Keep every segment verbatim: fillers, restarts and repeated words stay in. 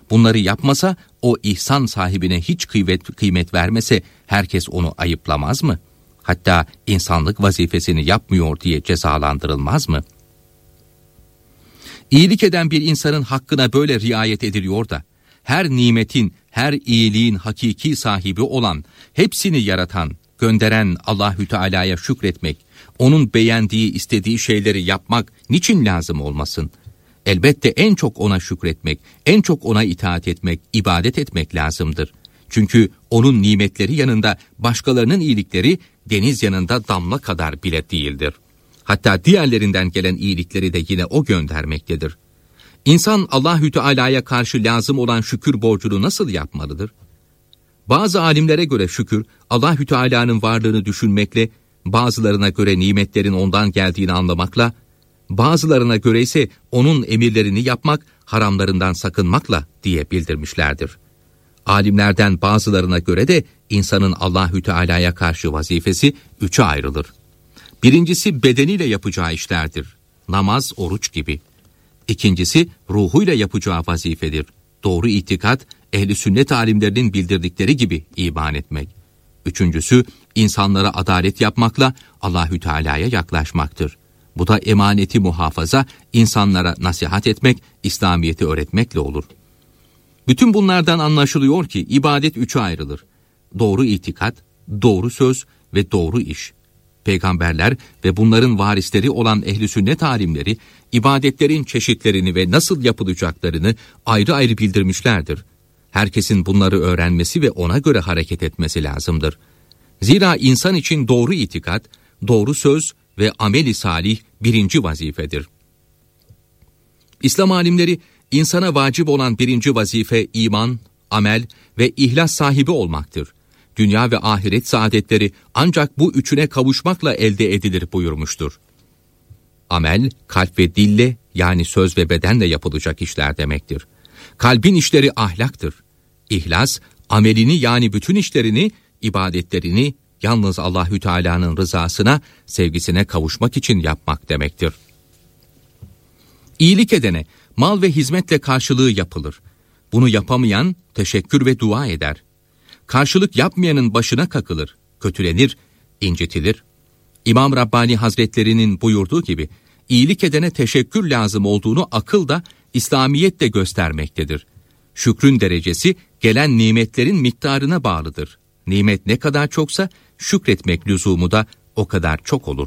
bunları yapmasa, o ihsan sahibine hiç kıymet, kıymet vermese herkes onu ayıplamaz mı? Hatta insanlık vazifesini yapmıyor diye cezalandırılmaz mı? İyilik eden bir insanın hakkına böyle riayet ediliyor da, her nimetin, her iyiliğin hakiki sahibi olan, hepsini yaratan, gönderen Allahü Teala'ya şükretmek, onun beğendiği, istediği şeyleri yapmak niçin lazım olmasın? Elbette en çok ona şükretmek, en çok ona itaat etmek, ibadet etmek lazımdır. Çünkü onun nimetleri yanında başkalarının iyilikleri deniz yanında damla kadar bile değildir. Hatta diğerlerinden gelen iyilikleri de yine o göndermektedir. İnsan Allahü Teala'ya karşı lazım olan şükür borcunu nasıl yapmalıdır? Bazı alimlere göre şükür, Allahü Teala'nın varlığını düşünmekle, bazılarına göre nimetlerin ondan geldiğini anlamakla, bazılarına göre ise onun emirlerini yapmak, haramlarından sakınmakla diye bildirmişlerdir. Alimlerden bazılarına göre de insanın Allahü Teala'ya karşı vazifesi üçe ayrılır. Birincisi bedeniyle yapacağı işlerdir. Namaz, oruç gibi. İkincisi ruhuyla yapacağı vazifedir. Doğru itikat, ehl-i sünnet alimlerinin bildirdikleri gibi iman etmek. Üçüncüsü insanlara adalet yapmakla Allahü Teala'ya yaklaşmaktır. Bu da emaneti muhafaza, insanlara nasihat etmek, İslamiyet'i öğretmekle olur. Bütün bunlardan anlaşılıyor ki ibadet üçe ayrılır. Doğru itikat, doğru söz ve doğru iş. Peygamberler ve bunların varisleri olan ehl-i sünnet alimleri, ibadetlerin çeşitlerini ve nasıl yapılacaklarını ayrı ayrı bildirmişlerdir. Herkesin bunları öğrenmesi ve ona göre hareket etmesi lazımdır. Zira insan için doğru itikat, doğru söz ve amel-i salih birinci vazifedir. İslam alimleri, insana vacip olan birinci vazife iman, amel ve ihlas sahibi olmaktır. Dünya ve ahiret saadetleri ancak bu üçüne kavuşmakla elde edilir buyurmuştur. Amel, kalp ve dille, yani söz ve bedenle yapılacak işler demektir. Kalbin işleri ahlaktır. İhlas, amelini yani bütün işlerini, ibadetlerini yalnız Allahü Teala'nın rızasına, sevgisine kavuşmak için yapmak demektir. İyilik edene mal ve hizmetle karşılığı yapılır. Bunu yapamayan teşekkür ve dua eder. Karşılık yapmayanın başına kakılır, kötülenir, incitilir. İmam Rabbani Hazretlerinin buyurduğu gibi, iyilik edene teşekkür lazım olduğunu akıl da, İslamiyet de göstermektedir. Şükrün derecesi, gelen nimetlerin miktarına bağlıdır. Nimet ne kadar çoksa, şükretmek lüzumu da o kadar çok olur.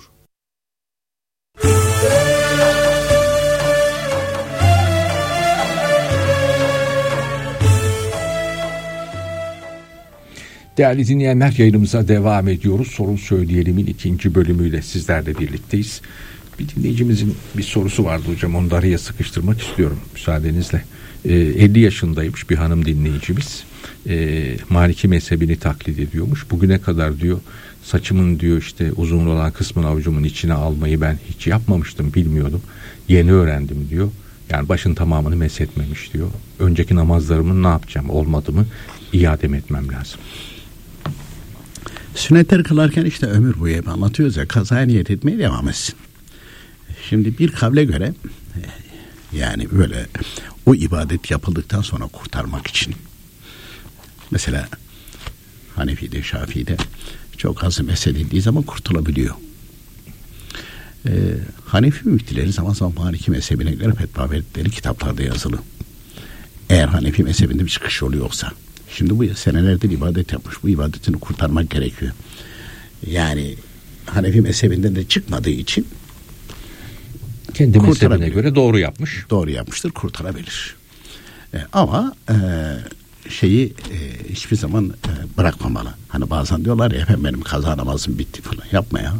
Değerli dinleyenler, yayınımıza devam ediyoruz. Sorun Söyleyelim'in ikinci bölümüyle sizlerle birlikteyiz. Bir dinleyicimizin bir sorusu vardı hocam, onu da araya sıkıştırmak istiyorum müsaadenizle. Ee, elli yaşındaymış bir hanım dinleyicimiz. Ee, Maliki mezhebini taklit ediyormuş. Bugüne kadar diyor saçımın diyor işte uzun olan kısmını avucumun içine almayı ben hiç yapmamıştım, bilmiyordum. Yeni öğrendim diyor. Yani başın tamamını meshetmemiş diyor. Önceki namazlarımı ne yapacağım, olmadı mı iade etmem lazım. Sünnetleri kılarken işte ömür boyu hep anlatıyoruz ya, kazaya niyet etmeye devam etsin. Şimdi bir kavle göre yani böyle o ibadet yapıldıktan sonra kurtarmak için, mesela Hanefi'de, Şafii'de çok az mesedildiği zaman kurtulabiliyor. Ee, Hanefi müftileri zaman zaman Maliki mezhebine göre fetva verdikleri kitaplarda yazılı. Eğer Hanefi mezhebinde bir çıkış yolu yoksa, şimdi bu senelerdir ibadet yapmış, bu ibadetini kurtarmak gerekiyor. Yani Hanefi mezhebinden de çıkmadığı için kendi mezhebine göre doğru yapmış. Doğru yapmıştır, kurtarabilir. E, ama e, şeyi e, hiçbir zaman e, bırakmamalı. Hani bazen diyorlar ya, efendim benim kaza namazım bitti falan. Yapma ya.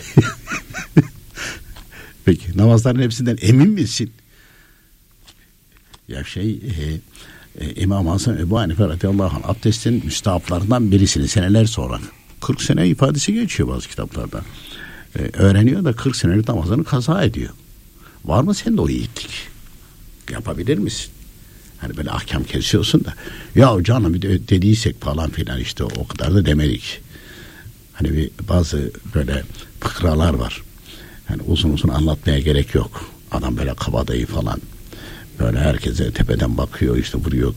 Peki namazların hepsinden emin misin? Ya şey e, e, İmam Hasan Ebu Hanife radıyallahu anh abdestin müstahaplarından birisini seneler sonra, kırk sene ifadesi geçiyor bazı kitaplarda. E, öğreniyor da kırk senelik namazını kaza ediyor. Var mı sende o yiğitlik? Yapabilir misin? Hani böyle ahkam kesiyorsun da ya canım dediysek falan filan, işte o kadar da demedik. Hani bir bazı böyle fıkralar var. Hani uzun uzun anlatmaya gerek yok. Adam böyle kabadayı falan böyle herkese tepeden bakıyor, işte vuruyor